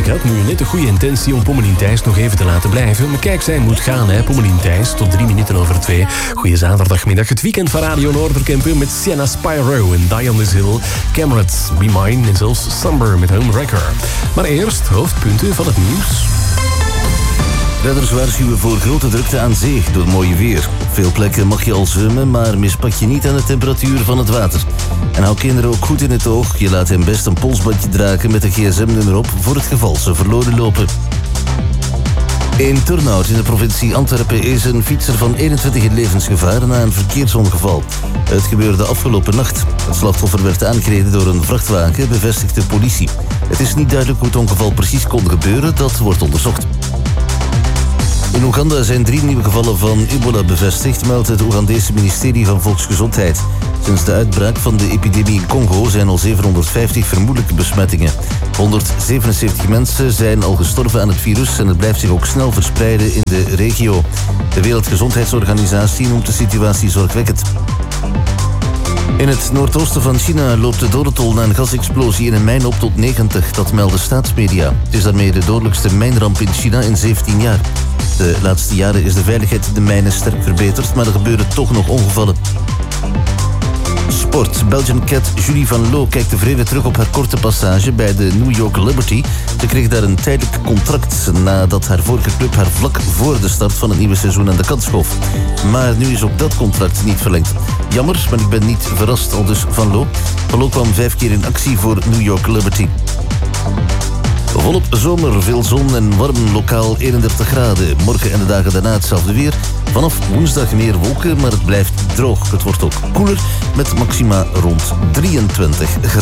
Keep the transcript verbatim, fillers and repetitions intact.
Ik had nu net de goede intentie om Pommelien Thijs nog even te laten blijven. Maar kijk, zij moet gaan, hè. Pommelien Thijs, tot drie minuten over twee. Goeie zaterdagmiddag. Het weekend van Radio Noorderkempen met Sienna Spyro en Diane This Hill. Camerats, Be Mine en zelfs Summer met Homewrecker. Maar eerst hoofdpunten van het nieuws. Redders waarschuwen voor grote drukte aan zee door mooi weer. Op veel plekken mag je al zwemmen, maar mispak je niet aan de temperatuur van het water. En hou kinderen ook goed in het oog. Je laat hen best een polsbandje dragen met een gsm-nummer op voor het geval ze verloren lopen. In Turnhout in de provincie Antwerpen is een fietser van eenentwintig in levensgevaar na een verkeersongeval. Het gebeurde afgelopen nacht. Het slachtoffer werd aangereden door een vrachtwagen, bevestigt de politie. Het is niet duidelijk hoe het ongeval precies kon gebeuren, dat wordt onderzocht. In Oeganda zijn drie nieuwe gevallen van ebola bevestigd, meldt het Oegandese ministerie van Volksgezondheid. Sinds de uitbraak van de epidemie in Congo zijn al zevenhonderdvijftig vermoedelijke besmettingen. honderdzevenenzeventig mensen zijn al gestorven aan het virus en het blijft zich ook snel verspreiden in de regio. De Wereldgezondheidsorganisatie noemt de situatie zorgwekkend. In het noordoosten van China loopt de dodentol na een gasexplosie in een mijn op tot negentig, dat melden staatsmedia. Het is daarmee de dodelijkste mijnramp in China in zeventien jaar. De laatste jaren is de veiligheid in de mijnen sterk verbeterd, maar er gebeuren toch nog ongevallen. Sport. Belgian cat Julie van Loo kijkt tevreden terug op haar korte passage bij de New York Liberty. Ze kreeg daar een tijdelijk contract nadat haar vorige club haar vlak voor de start van het nieuwe seizoen aan de kant schoof. Maar nu is ook dat contract niet verlengd. Jammer, maar ik ben niet verrast, aldus Van Loo. Van Loo kwam vijf keer in actie voor New York Liberty. Volop zomer, veel zon en warm, lokaal eenendertig graden. Morgen en de dagen daarna hetzelfde weer. Vanaf woensdag meer wolken, maar het blijft droog. Het wordt ook koeler met maxima rond drieëntwintig graden.